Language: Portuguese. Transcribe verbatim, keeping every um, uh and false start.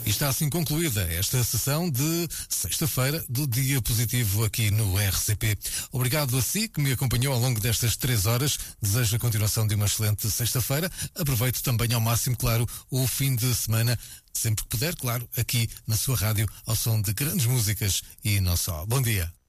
E está assim concluída esta sessão de sexta-feira do Dia Positivo aqui no R C P. Obrigado a si que me acompanhou ao longo destas três horas. Desejo a continuação de uma excelente sexta-feira. Aproveito também ao máximo, claro, o fim de semana, sempre que puder, claro, aqui na sua rádio, ao som de grandes músicas e não só. Bom dia.